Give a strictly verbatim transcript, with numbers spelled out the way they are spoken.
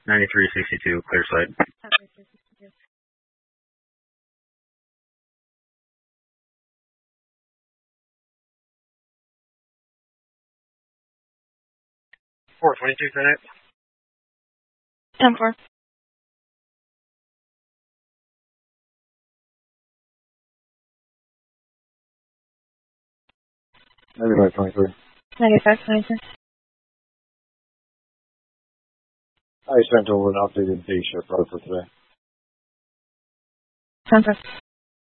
ninety-three sixty-two, clear site. four twenty-two, ten eight. ten four. ninety-five twenty-three. ninety-five twenty-three. I sent over an updated day shift route for today. ten four.